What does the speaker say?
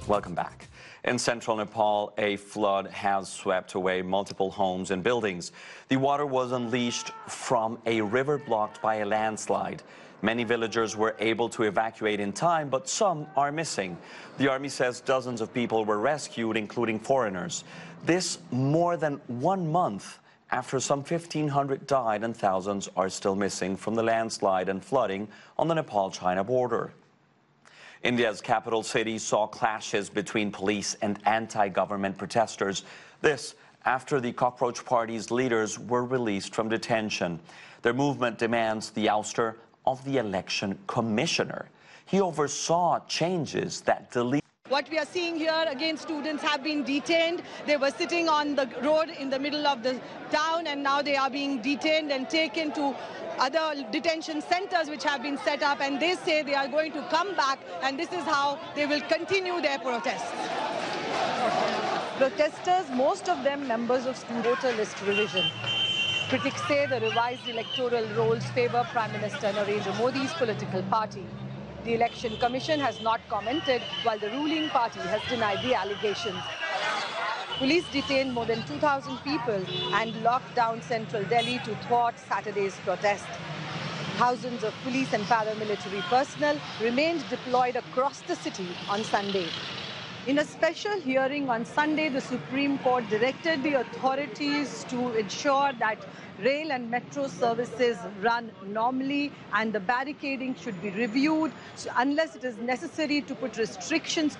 Welcome back. In central Nepal, a flood has swept away multiple homes and buildings. The water was unleashed from a river blocked by a landslide. Many villagers were able to evacuate in time, but some are missing. The army says dozens of people were rescued, including foreigners. This more than 1 month after some 1,500 died and thousands are still missing from the landslide and flooding on the Nepal-China border. India's capital city saw clashes between police and anti-government protesters. This after the Cockroach Party's leaders were released from detention. Their movement demands the ouster of the election commissioner. He oversaw changes that deleted. What we are seeing here, again, students have been detained. They were sitting on the road in the middle of the town, and now they are being detained and taken to other detention centers which have been set up, and they say they are going to come back, and this is how they will continue their protests. Protesters, most of them members of voter list revision. Critics say the revised electoral rolls favor Prime Minister Narendra Modi's political party. The Election Commission has not commented, while the ruling party has denied the allegations. Police detained more than 2,000 people and locked down central Delhi to thwart Saturday's protest. Thousands of police and paramilitary personnel remained deployed across the city on Sunday. In a special hearing on Sunday, the Supreme Court directed the authorities to ensure that rail and metro services run normally, and the barricading should be reviewed unless it is necessary to put restrictions